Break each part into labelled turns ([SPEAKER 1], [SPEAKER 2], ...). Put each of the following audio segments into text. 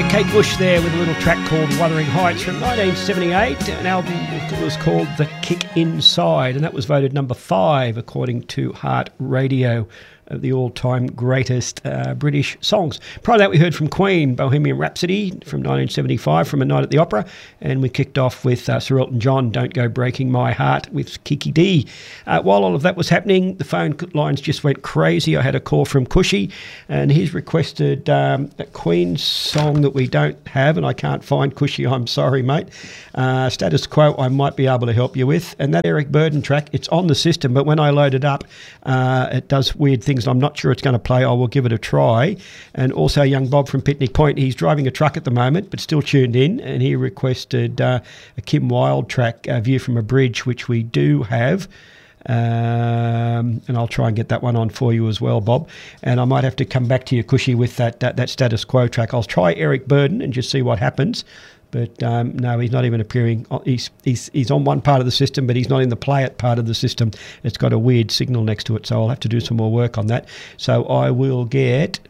[SPEAKER 1] Kate Bush there with a little track called Wuthering Heights from 1978, an album that was called The Kick Inside, and that was voted number 5 according to Heart Radio of the all-time greatest British songs. Prior to that, we heard from Queen, Bohemian Rhapsody from 1975 from A Night at the Opera, and we kicked off with Sir Elton John, Don't Go Breaking My Heart with Kiki D. While all of that was happening, the phone lines just went crazy. I had a call from Cushy, and he's requested that Queen song that we don't have, and I can't find. Cushy, I'm sorry, mate. Status Quo, I might be able to help you with. And that Eric Burdon track, it's on the system, but when I load it up, it does weird things. I'm not sure it's going to play. I will give it a try. And also young Bob from Picnic Point, he's driving a truck at the moment, but still tuned in, and he requested a Kim Wilde track, View from a Bridge, which we do have. And I'll try and get that one on for you as well, Bob. And I might have to come back to you, Cushy, with that Status Quo track. I'll try Eric Burdon and just see what happens. But no, he's not even appearing. He's on one part of the system, but he's not in the play it part of the system. It's got a weird signal next to it, so I'll have to do some more work on that. So I will get...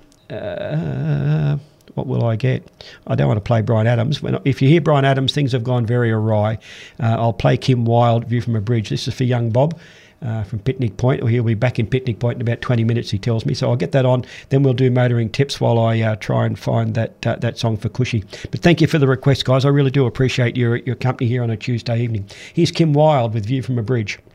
[SPEAKER 1] what will I get? I don't want to play Bryan Adams. If you hear Bryan Adams, things have gone very awry. I'll play Kim Wilde, View from a Bridge. This is for young Bob from Picnic Point. He'll be back in Picnic Point in about 20 minutes, he tells me. So I'll get that on. Then we'll do motoring tips while I try and find that song for Cushy. But thank you for the request, guys. I really do appreciate your company here on a Tuesday evening. Here's Kim Wilde with View from a Bridge.